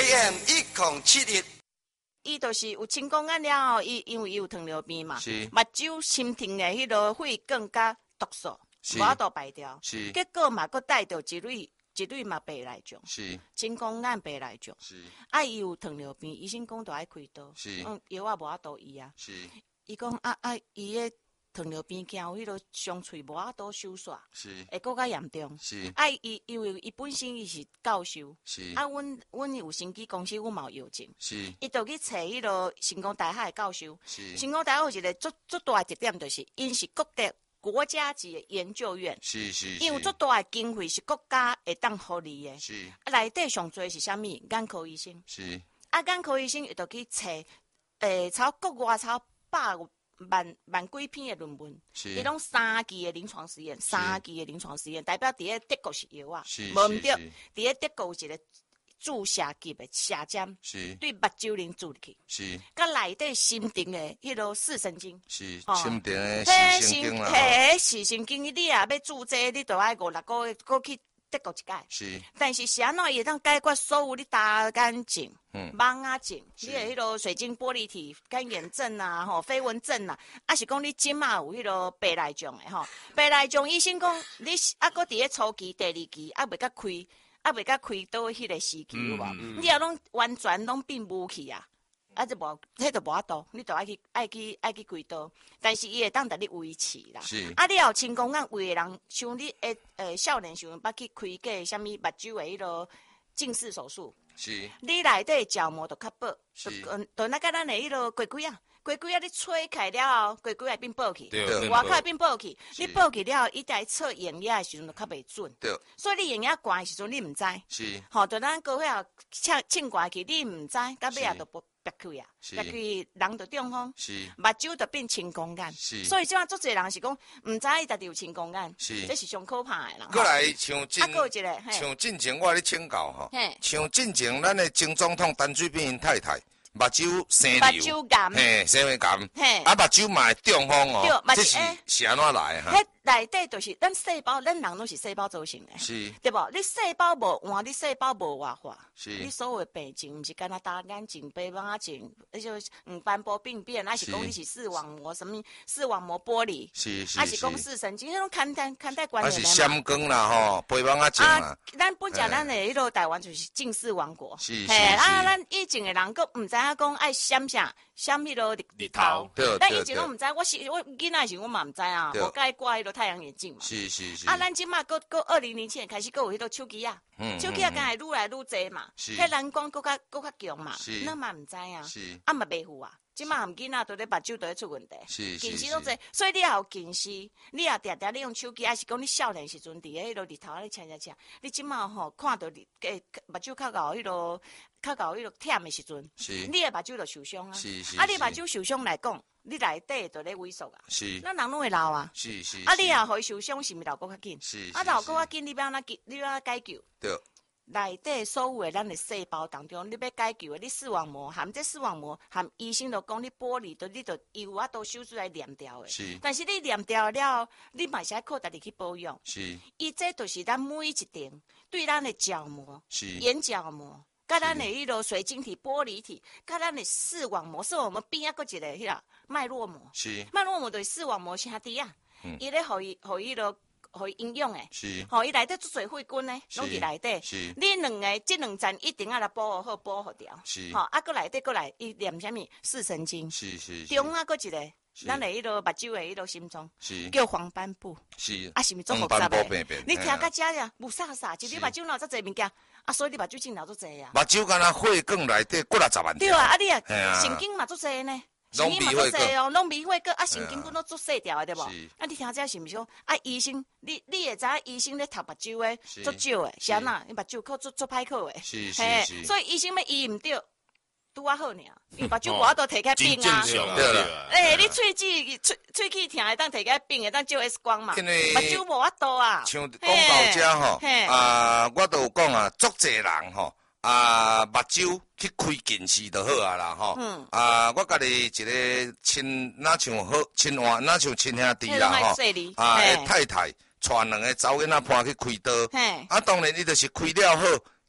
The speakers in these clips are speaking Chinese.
AM 1071。 伊就是有成功案了后，因为伊有糖尿病嘛，目睭心停的迄个血更加毒素，无法度排掉，结果嘛，佫带着一类嘛白内障，成功案白内障，伊有糖尿病，医生讲都爱开刀，药啊无法度医啊，伊讲伊的糖尿病惊有迄个上喙无法度收煞，会更加严重。伊因为伊本身伊是教授，阮有生技公司，阮嘛有邀请，伊就去找迄个成功大学的教授。成功大学有一个足大的特点，就是因是国家级的研究院，因为足大的经费是国家会当互你的。内底上最是啥物？眼科医生。眼科医生伊就去找超国外超万几篇的论文，伊拢3期的临床实验，代表伫咧德国是药啊，无毋对，伫咧德国有一个注射级的射针，对目睭灵注入去，甲内底心停的迄个视神经， 心停的视神经啦， 视神经你啊要注射，你就爱5-6个月，过去德国一届，但是是安怎伊会当解决所有你大干症、盲啊症，你的迄个水晶玻璃体干眼症啊、飞蚊症啊，是讲你即马有迄个白内障的白内障医生讲你搁伫咧初期、第2期未甲开刀迄个时期有无？你也拢完全拢并无去啊。就无，迄就无法度，你就爱去开刀，但是伊会当甲你维持啦。你也有成功案，有的人像你少年时阵捌去开过啥物目睭的迄个近视手术，你内底角膜就较薄，就那甲咱的迄个龟龟啊，你吹开了后，龟龟会变薄去，外口会变薄去，你薄去了后，伊在测眼压的时阵就较袂准，所以你眼压悬的时阵你毋知，就咱高血压称悬去，你毋知，到尾啊就憋开啊，人就中风，目睭就变青光眼，所以即马足侪人是讲毋知伊家己有青光眼，这是上可怕的啦。 过来像进前我咧请教吼，像进前咱的前总统陈水扁因太太。目睭生瘤，生胃癌，目睭嘛会中风哦，这是安怎来哈？ 内底就是咱细胞，咱人拢是细胞组成的，对无？你细胞无换，你细胞无活化，你所有的病症，毋是干那大眼症、白眼症，就斑驳病变，还是讲你是视网膜什么视网膜剥离，还是讲视神经，迄种看待观念的嘛。 是闪光啦吼，白眼症啦。 咱本来咱的迄个台湾就是近视王国，咱以前的人佫毋知影讲爱闪啥。闪迄个日头，但以前拢毋知，我囡仔时我嘛毋知啊，我该挂迄个太阳眼镜嘛。咱即马佫2007年开始佫有迄个手机啊，手机啊，敢会愈来愈济嘛，迄蓝光佫较强嘛，咱嘛毋知啊，嘛袂赴啊。即马含囡仔都咧目睭都咧出问题，近视都济，所以你也有近视，你也常常咧用手机，还是讲你少年时阵伫咧迄个日头咧请，你即马看到目睭较厚迄个。忝的时阵，你的目睭就受伤啊！你目睭受伤来讲，你内底就咧萎缩啊！咱人拢会老啊！你也互伊受伤，是毋是老佫较紧？老佫较紧，你要安怎解救？内底所有的咱的细胞当中，你要解救的，你视网膜含这视网膜含医生就讲你剥离，你就有法度手术来连掉的。但是你连掉了，你嘛是爱靠家己去保养。伊这就是咱每一点对咱的角膜、眼角膜。甲咱的迄个水晶体、玻璃体，甲咱的视网膜边仔佫一个迄个脉络膜，脉络膜就是视网膜兄弟啊，伊咧互伊营养诶，伊内底足侪血管呢，拢伫内底。你这两层一定要来保护好、保护掉。佫内底佫来伊连啥物视神经，中佫一个。咱的迄个目睭的迄个心脏，叫黄斑部，是毋是足复杂的？你听到这呀，无啥，就你目睭哪有遮侪物件，所以你目睭镜头足侪啊。 目睭敢若血管内底过60万条。 对啊，你神经嘛足侪呢，神经嘛足侪哦，拢微血管，神经管都足细条的对无？你听这是毋是讲医生，你会知影医生咧读目睭的足少的，是安那？你目睭考足歹考的，所以医生要医毋对。拄啊好尔，因为目睭无法度摕起来冰啊。你喙齿疼会当摕起来冰，会当照 X 光嘛。目睭无法度啊。像讲到这吼，我都有讲啊，足侪人吼，目睭去开近视就好啊啦吼。我家己一个亲，哪像亲兄弟啦吼，太太带2个查某囡仔伴去开刀。当然伊就是开了好。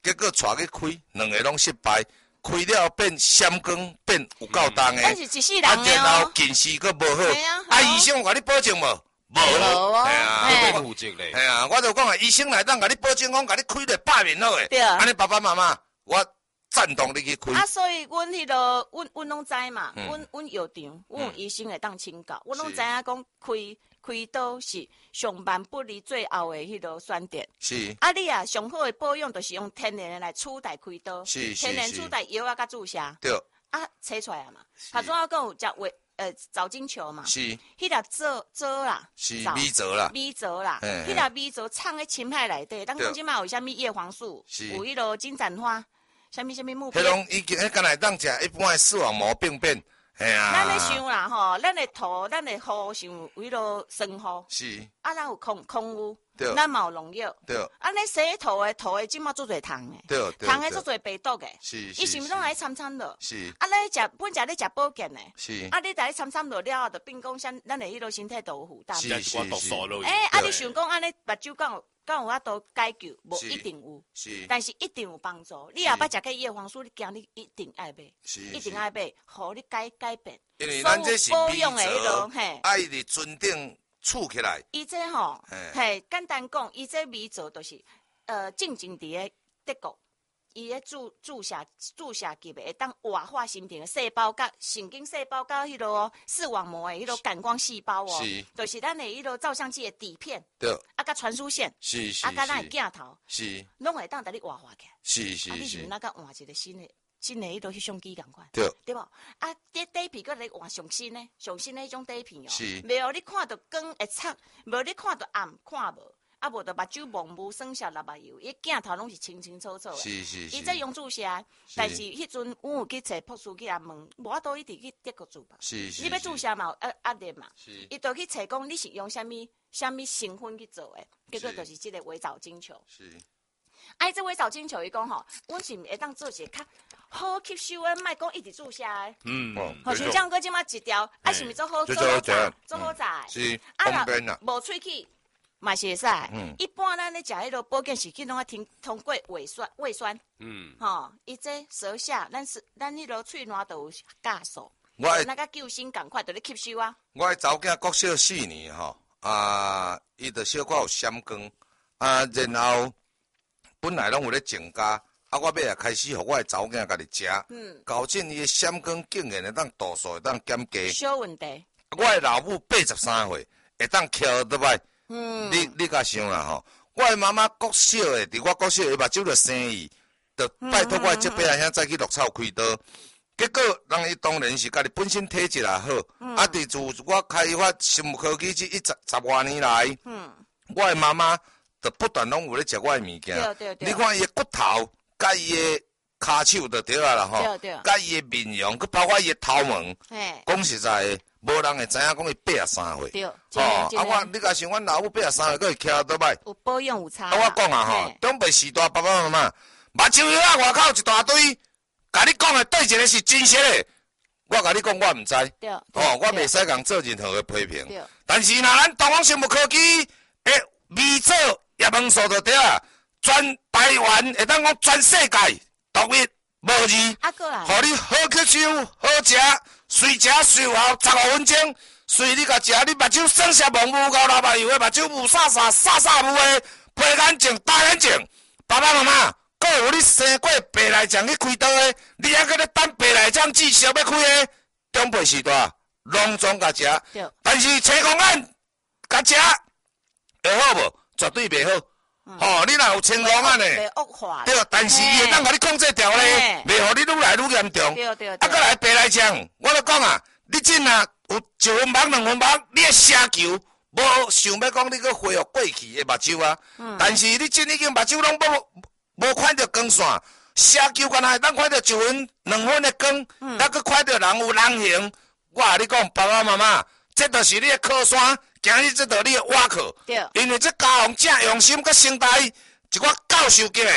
结果带去开，两个拢失败，开了变闪光，变有够重的， 但是一世人的然后近视佫无好，医生有甲你保证无？无咯， 系负责咧，系啊，我就讲啊，医生来当甲你保证讲，甲你开了100面好诶， 对， 安尼爸爸妈妈，我赞同你去开。 啊，所以阮迄个，阮拢知嘛，阮药场，阮有医生会当请教，阮拢知影讲开刀是上万不离最后的迄个选择。 是。 啊，你啊，上好的保养就是用天然的来取代开刀，天然取代药啊甲注射。 对。 啊，切出来嘛，他总要讲有食藻金球嘛， 是， 迄粒藻啦， 是米藻啦， 迄粒米藻藏喺青海内底，咱讲即卖有啥物叶黄素，有迄落金盏花，啥物木鳖， 迄拢已经迄干来当食一般的视网膜病变，系啊。 咱咧想啦吼，咱的土，咱的雨想有迄落生雨， 是， 啊，咱有空污， 对， 咱嘛有农药， 对， 啊，你洗土的即马做侪虫的， 对， 虫的做侪病毒的， 是， 伊是毋是拢来参落？ 是， 啊，你食本食咧食保健的， 是， 啊，你来参落了后，就变讲咱的迄落身体都有负担， 是， 啊，你想讲安尼目睭敢有法度解救？无一定有， 是， 但是一定有帮助。你后摆食个叶黄素，你惊你一定爱买，一定爱买，互你改变。 因为咱这是保养的迄落， 嘿，爱伫尊顶厝起来。 伊这吼，嘿，简单讲，伊这米做就是进前伫个德国。伊咧注射级的，会当活化身体的细胞，甲神经细胞，甲迄落视网膜的迄落感光细胞哦，就是咱的迄落照相机的底片， 对， 啊，甲传输线，啊，甲咱的镜头，拢会当甲你活化起来，啊，你是那甲换一个新的迄落翕相机共款，对无？啊，底片搁来换上新的迄种底片哦，袂互你看到光会擦，无你看到暗看无。啊，无就目睭蒙无剩下六目油，伊镜头拢是清清楚楚的。伊这用注射，但是迄阵阮有去找博士去问，无法度一直去德国做吧。你要注射嘛，压力嘛，伊就去找讲你是用啥物成分去做的，结果就是即个微藻金球。这微藻金球伊讲吼，阮是会当做一个较好吸收的，莫讲一直注射的。好像像个即马一条，是毋做好载？ 是方便啦，无喙齿。嘛是会使，一般咱咧食迄落保健食品，拢要通过胃酸，吼，伊这舌下，咱迄落喙烂都有酵素，那个救生共款，就咧吸收啊。 我的查某囝国小4年吼，伊就小可有闪光，然后本来拢有咧增加，我尾也开始互我的查某囝家己食，搞进伊的闪光竟然会当度数会当减低， 小问题。 我的老母83岁，会当翘倒摆。你甲想啦吼，我的妈妈国小的，伫我国小的目睭就生意，就拜托我这辈仔再去绿草开刀。结果人伊当然是家己本身体质也好，伫自我开发生物科技这10多年来，我的妈妈就不断拢有咧食我的物件。你看伊的骨头，甲伊的骹手就对啊啦吼，甲伊的面容，佮包括伊的头毛，讲实在的。无人会知影讲伊83岁， 对， 你甲想，阮老母83岁，佫会徛倒摆， 有保养有差。 我讲吼，长辈时代爸爸妈妈，目睭药啊外口一大堆，甲你讲的对一个是真实的，我甲你讲我毋知，我袂使共做任何的批评。但是若咱东方生物科技的微藻叶黄素就对啊，全台湾会当讲全世界独一无二，互你好吸收、好食。随食随后15分钟，随你甲食，你目睭剩下蒙雾到6目油的，目睭雾煞雾的，配眼镜、戴眼镜。爸爸妈妈，佫有你生过白内障去开刀的，你还搁咧等白内障治疗要开的，长辈时代拢总甲食。但是青光眼甲食会好无？绝对袂好。你若有青光眼的，对，但是伊会当甲你控制掉咧，袂互你愈来愈严重。搁来白内障，我咧讲啊，你真啊有1分盲2分盲，你的射球无想要讲你去恢复过去的目睭啊。但是你真已经目睭拢无看到光线，射球干那会当看到1分2分的光，还搁看到人有人形。我甲你讲，爸爸妈妈，这就是你的靠山。今日这道你的瓦靠，因为这家长正用心，佮承担一寡教授级的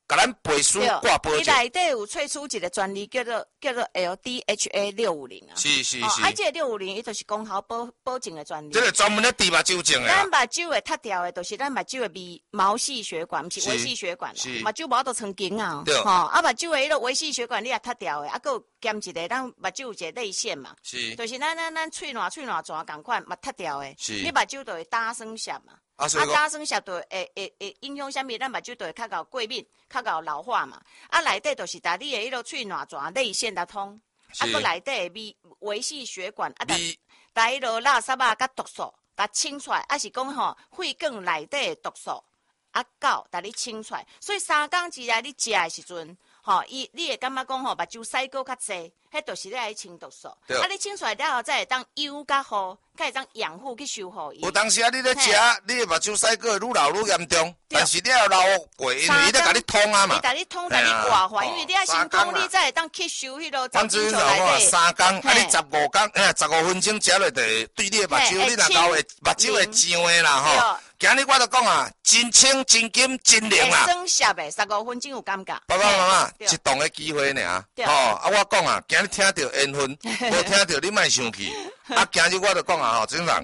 甲咱背书挂保证。 伊内底有萃出一个专利叫做 LDHA 650啊。 是。 这个650伊就是功效保证的专利。 这个专门咧治目睭症的。 咱目睭会塌掉的，就是咱目睭的毛细血管，不是微细血管。目睭无都曾经啊。对。啊，目睭的迄个微细血管你也塌掉的，啊，佮有兼一个咱目睭有一个泪腺嘛。是。就是咱喙烂泉共款，嘛塌掉的。是。你目睭就会打酸涩嘛。啊，打酸涩就会影响啥物？咱目睭就会较搞过敏，较搞老化嘛。啊，内底就是打你的迄个喙烂泉泪腺打通，啊，佮内底的微细血管啊，打迄个垃圾啊，甲毒素，打清出来，啊是讲吼肺管内底的毒素啊，打你清出来。所以3工之内你食的时阵，吼，你会感觉讲吼目睭屎膏较济，迄就是咧清毒素。啊，你清出来了后，才会当养甲好。会当养护去修护伊。有当时啊，你咧食，你的目睭屎膏愈老愈严重，但是你要留过，因为伊咧甲你通啊嘛。 伊甲你通，甲你活化，因为你啊先通，你才会当吸收迄个脏精球内底。 3工，啊你15分钟食落地，对你的目睭，你若搞会目睭会痒的啦吼。今日我就讲啊，真清、真金、真灵啦。 生涩的，15分钟有感觉。 爸爸妈妈，一档的机会尔。吼，啊我讲啊，今日听到缘分，无听到你莫生气。啊，今日我就讲啊，吼，真人